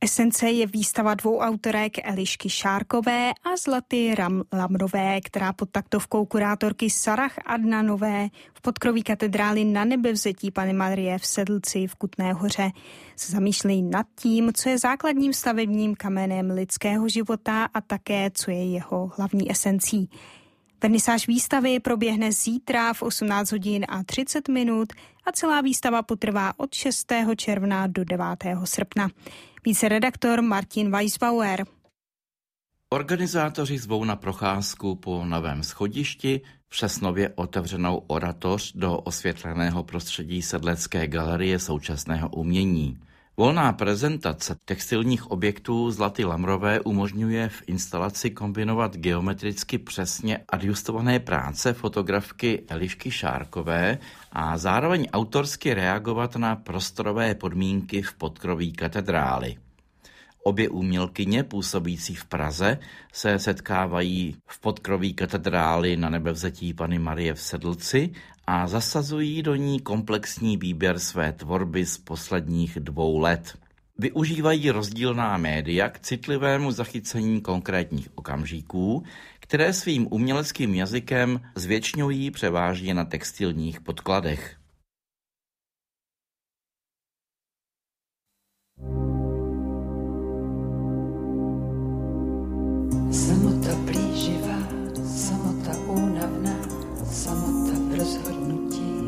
Esence je výstava dvou autorek Elišky Šárkové a Zlaty Lamrové, která pod taktovkou kurátorky Sarah Adnanové v podkroví katedrály Na Nebevzetí Panny Marie v Sedlci v Kutné Hoře se zamýšlejí nad tím, co je základním stavebním kamenem lidského života a také, co je jeho hlavní esencí. Vernisáž výstavy proběhne zítra v 18 hodin a 30 minut a celá výstava potrvá od 6. června do 9. srpna. Více redaktor Martin Weisbauer. Organizátoři zvou na procházku po novém schodišti přes nově otevřenou oratoř do osvětleného prostředí Sedlecké galerie současného umění. Volná prezentace textilních objektů Zlaty Lamrové umožňuje v instalaci kombinovat geometricky přesně adjustované práce fotografky Elišky Šárkové a zároveň autorsky reagovat na prostorové podmínky v podkroví katedrály. Obě umělkyně působící v Praze se setkávají v podkroví katedrály Na Nebevzetí Panny Marie v Sedlci a zasazují do ní komplexní výběr své tvorby z posledních 2 let. Využívají rozdílná média k citlivému zachycení konkrétních okamžiků, které svým uměleckým jazykem zvěčňují převážně na textilních podkladech. Samota plíživá, samota